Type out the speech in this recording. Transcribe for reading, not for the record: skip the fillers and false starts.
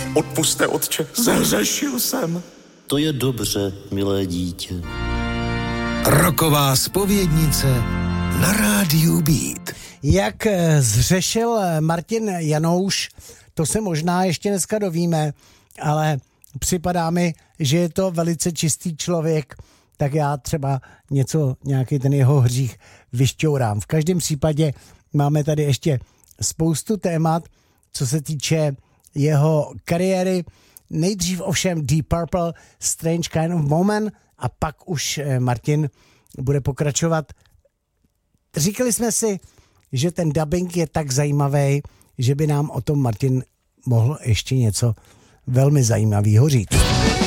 Odpusťte, otče, zahřešil jsem. To je dobře, milé dítě. Roková zpovědnice na rádiu Beat. Jak zřešil Martin Janouš, to se možná ještě dneska dovíme, ale připadá mi, že je to velice čistý člověk, tak já třeba nějaký ten jeho hřích vyšťourám. V každém případě máme tady ještě spoustu témat, co se týče jeho kariéry. Nejdřív ovšem Deep Purple, Strange Kind of Moment a pak už Martin bude pokračovat. Říkali jsme si, že ten dubbing je tak zajímavý, že by nám o tom Martin mohl ještě něco velmi zajímavého říct.